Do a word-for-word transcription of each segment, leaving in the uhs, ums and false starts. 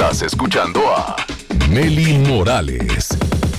Estás escuchando a Meli Morales.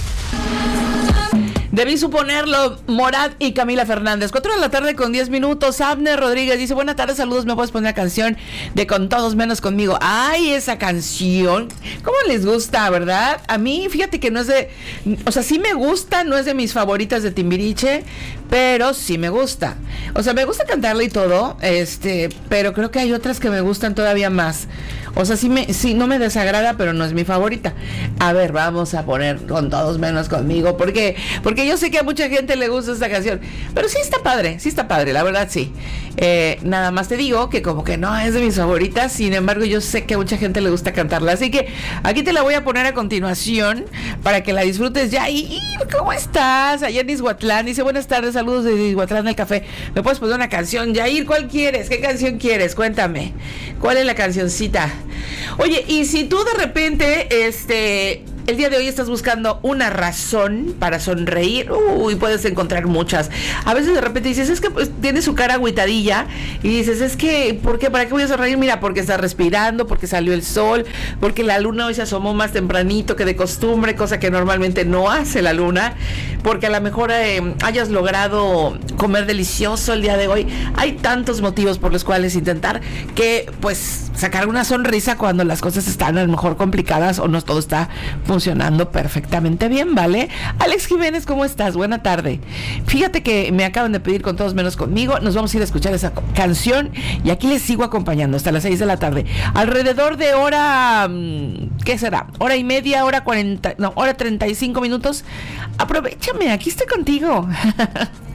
Debí suponerlo, Morat y Camila Fernández. Cuatro de la tarde con diez minutos. Abner Rodríguez dice, buenas tardes, saludos, ¿me puedes poner la canción de Con Todos Menos Conmigo? Ay, esa canción, ¿cómo les gusta, verdad? A mí, fíjate que no es de, o sea, sí me gusta, no es de mis favoritas de Timbiriche, pero sí me gusta. O sea, me gusta cantarla y todo, este, pero creo que hay otras que me gustan todavía más. O sea, sí, me, sí, no me desagrada, pero no es mi favorita. A ver, vamos a poner Con Todos Menos Conmigo, porque, porque yo sé que a mucha gente le gusta esta canción, pero sí está padre, sí está padre, la verdad sí. Eh, nada más te digo que como que no es de mis favoritas, sin embargo yo sé que a mucha gente le gusta cantarla, así que aquí te la voy a poner a continuación para que la disfrutes. Yair, ¿cómo estás? Allá en Izhuatlán, dice, buenas tardes, saludos de Izhuatlán del Café. ¿Me puedes poner una canción? Yair, ¿cuál quieres? ¿Qué canción quieres? Cuéntame, ¿cuál es la cancioncita? Oye, y si tú de repente, este... el día de hoy estás buscando una razón para sonreír, uy, puedes encontrar muchas. A veces de repente dices, es que pues, tiene su cara agüitadilla, y dices, es que, ¿por qué? ¿Para qué voy a sonreír? Mira, porque está respirando, porque salió el sol, porque la luna hoy se asomó más tempranito que de costumbre, cosa que normalmente no hace la luna, porque a lo mejor eh, hayas logrado comer delicioso el día de hoy. Hay tantos motivos por los cuales intentar que, pues, sacar una sonrisa cuando las cosas están a lo mejor complicadas o no todo está funcionando perfectamente bien, ¿vale? Alex Jiménez, ¿cómo estás? Buena tarde. Fíjate que me acaban de pedir Con Todos Menos Conmigo. Nos vamos a ir a escuchar esa canción y aquí les sigo acompañando hasta las seis de la tarde. Alrededor de hora, ¿qué será? Hora y media, hora cuarenta, no, hora treinta y cinco minutos. Aprovechame, aquí estoy contigo.